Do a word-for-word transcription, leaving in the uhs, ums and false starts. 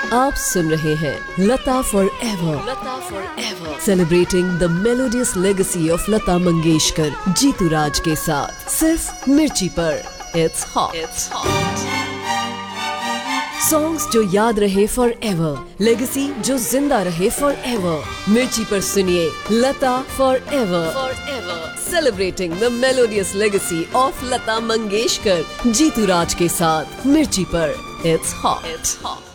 आप सुन रहे हैं लता for ever, Lata for ever, celebrating the melodious legacy of Lata Mangeshkar Jitu राज के साथ सिर्फ मिर्ची पर। It's hot, it's hot. Songs जो याद रहे फॉर एवर, लेगेसी जो जिंदा रहे फॉर एवर। मिर्ची पर सुनिए लता for ever, for ever, celebrating the melodious legacy of Lata Mangeshkar Jitu राज के साथ मिर्ची पर। It's hot, it's hot.